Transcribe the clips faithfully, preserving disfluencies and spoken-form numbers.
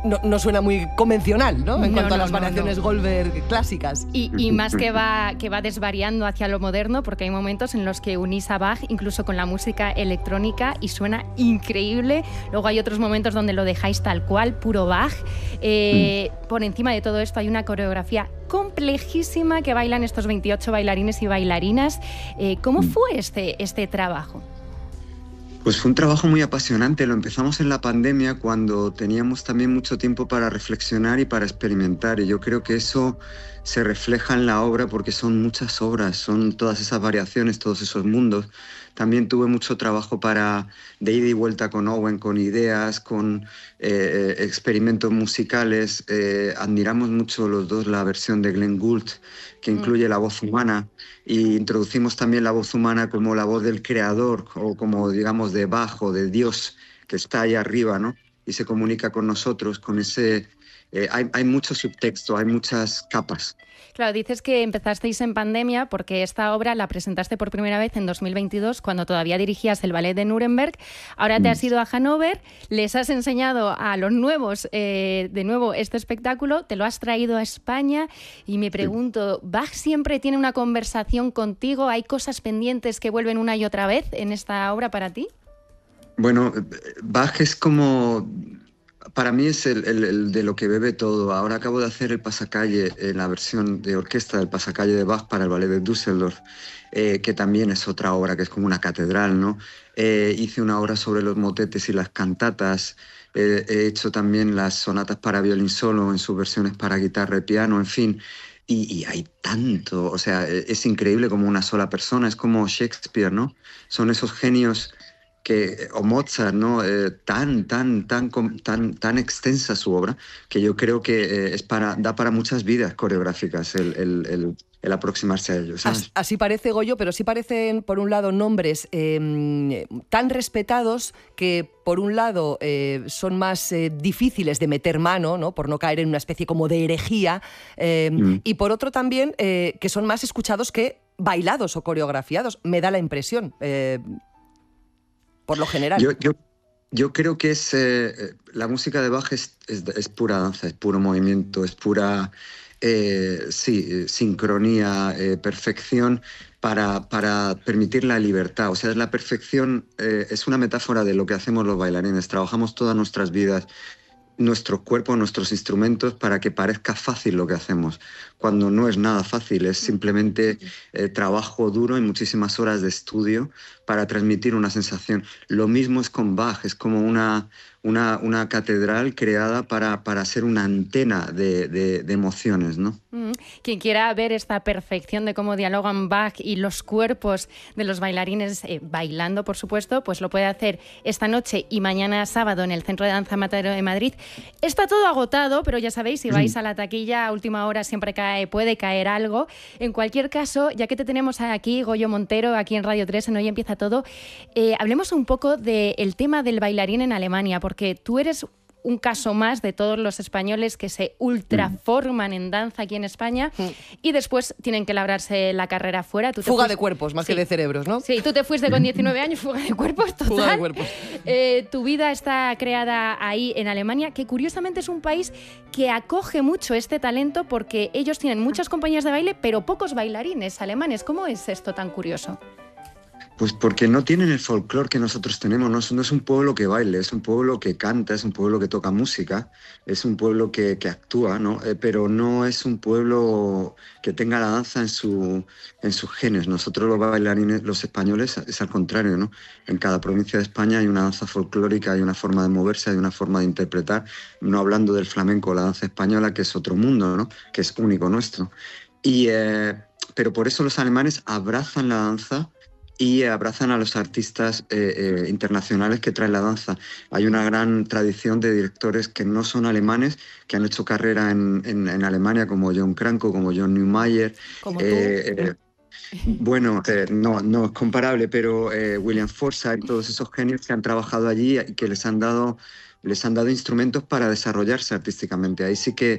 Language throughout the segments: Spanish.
no, no suena muy convencional, ¿no? En no, cuanto no, a las no, variaciones no. Goldberg clásicas. Y, y más que va, que va desvariando hacia lo moderno, porque hay momentos en los que unís a Bach incluso con la música electrónica y suena increíble. Luego hay otros momentos donde lo dejáis tal cual, puro Bach. Eh, mm. Por encima de todo esto hay una coreografía complejísima que bailan estos veintiocho bailarines y bailarinas. Eh, ¿Cómo mm. fue este, este trabajo? Pues fue un trabajo muy apasionante. Lo empezamos en la pandemia, cuando teníamos también mucho tiempo para reflexionar y para experimentar. Y yo creo que eso se refleja en la obra, porque son muchas obras, son todas esas variaciones, todos esos mundos. También tuve mucho trabajo para, de ida y vuelta con Owen, con ideas, con eh, experimentos musicales. Eh, admiramos mucho los dos la versión de Glenn Gould, que incluye mm. la voz humana, y introducimos también la voz humana como la voz del creador, o como, digamos, de Bach, o de Dios, que está ahí arriba, ¿no? Y se comunica con nosotros, con ese... Eh, hay, hay mucho subtexto, hay muchas capas. Claro, dices que empezasteis en pandemia porque esta obra la presentaste por primera vez en dos mil veintidós, cuando todavía dirigías el ballet de Nuremberg. Ahora te has ido a Hannover, les has enseñado a los nuevos eh, de nuevo este espectáculo, te lo has traído a España y me pregunto, ¿Bach siempre tiene una conversación contigo? ¿Hay cosas pendientes que vuelven una y otra vez en esta obra para ti? Bueno, Bach es como... Para mí es el, el, el de lo que bebe todo. Ahora acabo de hacer el pasacalle, en la versión de orquesta del pasacalle de Bach para el ballet de Düsseldorf, eh, que también es otra obra, que es como una catedral, ¿no? Eh, hice una obra sobre los motetes y las cantatas. Eh, he hecho también las sonatas para violín solo en sus versiones para guitarra y piano, en fin. Y, y hay tanto, o sea, es increíble como una sola persona, es como Shakespeare, ¿no? Son esos genios... Que, o Mozart, ¿no? Eh, tan, tan, tan, tan, tan extensa su obra, que yo creo que eh, es para, da para muchas vidas coreográficas el, el, el, el aproximarse a ellos, ¿sabes? Así, así parece, Goyo, pero sí parecen, por un lado, nombres eh, tan respetados que, por un lado, eh, son más eh, difíciles de meter mano, ¿no? Por no caer en una especie como de herejía, eh, mm. y por otro también, eh, que son más escuchados que bailados o coreografiados, me da la impresión. Eh, por lo general. Yo, yo, yo creo que es eh, la música de Bach es, es, es pura danza, es puro movimiento, es pura eh, sí, sincronía, eh, perfección para, para permitir la libertad. O sea, es la perfección, eh, es una metáfora de lo que hacemos los bailarines. Trabajamos todas nuestras vidas, nuestros cuerpos, nuestros instrumentos, para que parezca fácil lo que hacemos, cuando no es nada fácil, es simplemente eh, trabajo duro y muchísimas horas de estudio para transmitir una sensación. Lo mismo es con Bach, es como una, una, una catedral creada para, para ser una antena de, de, de emociones, ¿no? Mm. Quien quiera ver esta perfección de cómo dialogan Bach y los cuerpos de los bailarines eh, bailando, por supuesto, pues lo puede hacer esta noche y mañana sábado en el Centro de Danza Matadero de Madrid. Está todo agotado, pero ya sabéis, si vais a la taquilla a última hora siempre cae, puede caer algo. En cualquier caso, ya que te tenemos aquí, Goyo Montero, aquí en Radio tres, en Hoy Empieza Todo, eh, hablemos un poco del tema del bailarín en Alemania, porque tú eres un caso más de todos los españoles que se ultraforman en danza aquí en España mm. y después tienen que labrarse la carrera fuera. Tú te fuga fuiste... de cuerpos, más sí. que de cerebros, ¿no? Sí, tú te fuiste con diecinueve años, fuga de cuerpos, total. Fuga de cuerpos. Eh, tu vida está creada ahí en Alemania, que curiosamente es un país que acoge mucho este talento porque ellos tienen muchas compañías de baile, pero pocos bailarines alemanes. ¿Cómo es esto tan curioso? Pues porque no tienen el folclore que nosotros tenemos. No, no es un pueblo que baile, es un pueblo que canta, es un pueblo que toca música, es un pueblo que, que actúa, ¿no? Eh, pero no es un pueblo que tenga la danza en, su, en sus genes. Nosotros los bailarines, los españoles, es al contrario, ¿no? En cada provincia de España hay una danza folclórica, hay una forma de moverse, hay una forma de interpretar, no hablando del flamenco, la danza española, que es otro mundo, ¿no? Que es único nuestro. Y, eh, pero por eso los alemanes abrazan la danza y abrazan a los artistas eh, eh, internacionales que traen la danza. Hay una gran tradición de directores que no son alemanes, que han hecho carrera en, en, en Alemania, como John Cranko, como John Neumeier. Como eh, eh, bueno, eh, no, no es comparable, pero eh, William Forsythe, todos esos genios que han trabajado allí y que les han dado, les han dado instrumentos para desarrollarse artísticamente. Ahí sí que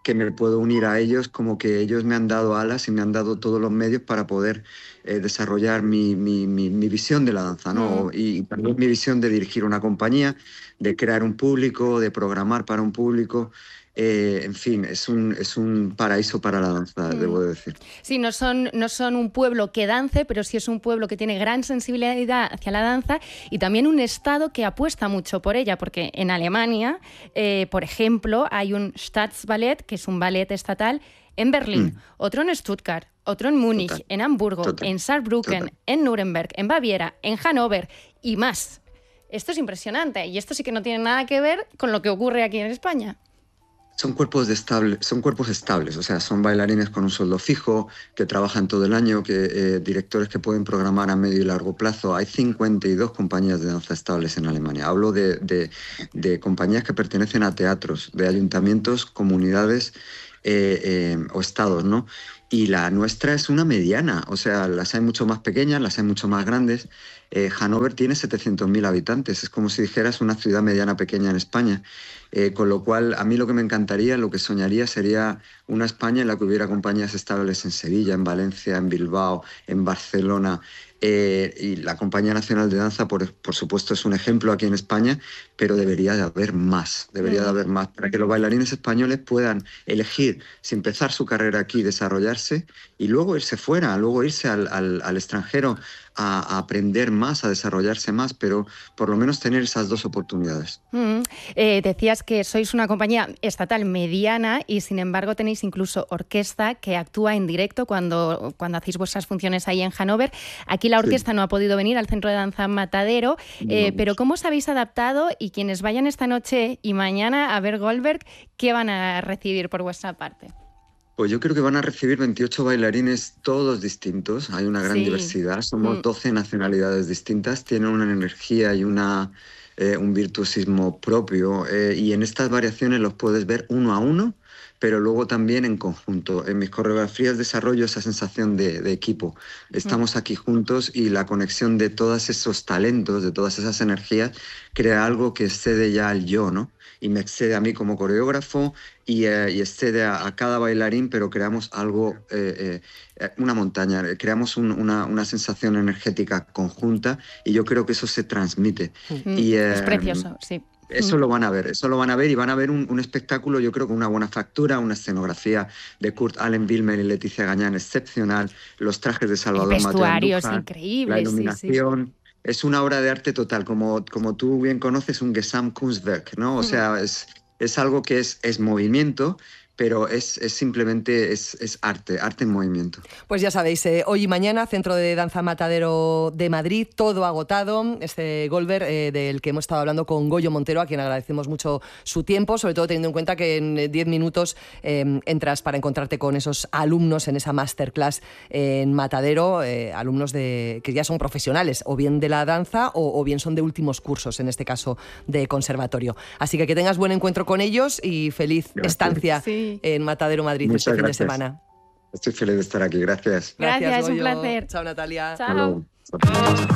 que me puedo unir a ellos, como que ellos me han dado alas y me han dado todos los medios para poder eh, desarrollar mi, mi, mi, mi visión de la danza, ¿no? Mm. Y, y también mi visión de dirigir una compañía, de crear un público, de programar para un público. Eh, en fin, es un, es un paraíso para la danza, mm. debo decir. Sí, no son, no son un pueblo que dance, pero sí es un pueblo que tiene gran sensibilidad hacia la danza y también un Estado que apuesta mucho por ella, porque en Alemania, eh, por ejemplo, hay un Staatsballett, que es un ballet estatal, en Berlín, mm. otro en Stuttgart, otro en Múnich, Total. en Hamburgo, Total. en Saarbrücken, Total. en Nuremberg, en Baviera, en Hannover y más. Esto es impresionante y esto sí que no tiene nada que ver con lo que ocurre aquí en España. Son cuerpos, de estable, son cuerpos estables, o sea, son bailarines con un sueldo fijo, que trabajan todo el año, que eh, directores que pueden programar a medio y largo plazo. Hay cincuenta y dos compañías de danza estables en Alemania. Hablo de, de, de compañías que pertenecen a teatros, de ayuntamientos, comunidades eh, eh, o estados, ¿no? Y la nuestra es una mediana, o sea, las hay mucho más pequeñas, las hay mucho más grandes. Eh, Hannover tiene setecientos mil habitantes, es como si dijeras una ciudad mediana pequeña en España. Eh, con lo cual, a mí lo que me encantaría, lo que soñaría sería una España en la que hubiera compañías estables en Sevilla, en Valencia, en Bilbao, en Barcelona. Eh, y la Compañía Nacional de Danza, por, por supuesto, es un ejemplo aquí en España, pero debería de haber más, debería de haber más, para que los bailarines españoles puedan elegir si empezar su carrera aquí, desarrollarse y luego irse fuera, luego irse al, al, al extranjero a, a aprender más, a desarrollarse más, pero por lo menos tener esas dos oportunidades. Mm, eh, decías que sois una compañía estatal mediana y sin embargo tenéis incluso orquesta que actúa en directo cuando, cuando hacéis vuestras funciones ahí en Hannover. Aquí la orquesta sí. no ha podido venir al Centro de Danza Matadero, eh, no. pero ¿cómo os habéis adaptado? Y quienes vayan esta noche y mañana a ver Goldberg, ¿qué van a recibir por vuestra parte? Pues yo creo que van a recibir veintiocho bailarines todos distintos, hay una gran sí. diversidad, somos mm. doce nacionalidades distintas, tienen una energía y una, eh, un virtuosismo propio eh, y en estas variaciones los puedes ver uno a uno, pero luego también en conjunto. En mis coreografías desarrollo esa sensación de, de equipo. Estamos aquí juntos y la conexión de todos esos talentos, de todas esas energías, crea algo que excede ya al yo, ¿no? Y me excede a mí como coreógrafo y, eh, y excede a, a cada bailarín, pero creamos algo, eh, eh, una montaña, creamos un, una, una sensación energética conjunta y yo creo que eso se transmite. Mm, y, eh, es precioso, sí. Eso lo van a ver, eso lo van a ver y van a ver un, un espectáculo, yo creo, con una buena factura, una escenografía de Kurt Allen Wilmer y Leticia Gañán excepcional, los trajes de Salvador Mateo vestuarios increíbles, la iluminación. Sí, sí. Es una obra de arte total, como, como tú bien conoces, un Gesamtkunstwerk, ¿no? O sea, es, es algo que es, es movimiento, pero es, es simplemente es, es arte, arte en movimiento. Pues ya sabéis, eh, hoy y mañana, Centro de Danza Matadero de Madrid, todo agotado. Este Goldberg, eh, del que hemos estado hablando con Goyo Montero, a quien agradecemos mucho su tiempo, sobre todo teniendo en cuenta que en diez minutos eh, entras para encontrarte con esos alumnos en esa masterclass eh, en Matadero, eh, alumnos de, que ya son profesionales, o bien de la danza o, o bien son de últimos cursos, en este caso de conservatorio. Así que que tengas buen encuentro con ellos y feliz Gracias. estancia. Sí. En Matadero, Madrid, Muchas este gracias. fin de semana. Estoy feliz de estar aquí, gracias. Gracias, gracias un placer. Chao, Natalia. Chao.